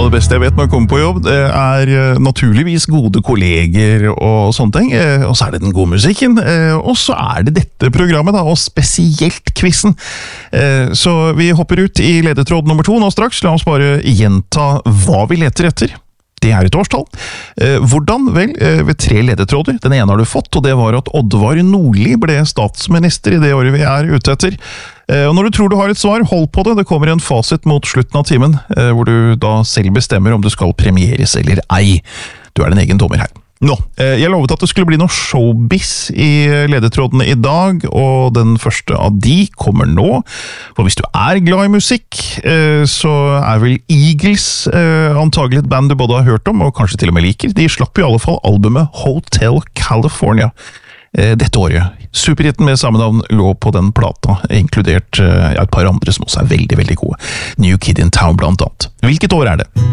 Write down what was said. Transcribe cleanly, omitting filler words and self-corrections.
Og det beste jeg vet når jeg kommer på jobb, det naturligvis gode kolleger og sånne ting, og så det den gode musikken, og så det dette programmet da, og spesielt quizen. Så vi hopper ut i ledetråd nummer 2 nå straks, la oss bare gjenta hva vi leter etter. Det et årstall. Hvordan? Vel, ved 3 ledetråder. Den ene har du fått, og det var at Oddvar Nordli ble statsminister i det året vi ute etter. Og når du tror du har et svar, hold på det. Det kommer en fasit mot slutten av timen, hvor du da selv bestemmer om du skal premieres eller ei. Du din egen dommer her. Nå, jeg lovet at det skulle bli noe showbiz i ledetrådene i dag, og den første av de kommer nå. For hvis du glad i musikk, så vel Eagles antagelig et band du både har hørt om, og kanskje til og med liker. De slapp i alle fall albumet Hotel California dette året. Superhitten med samme navn lå på den plata, inkludert et par andre som også veldig, veldig gode. New Kid in Town blant annet. Hvilket år det?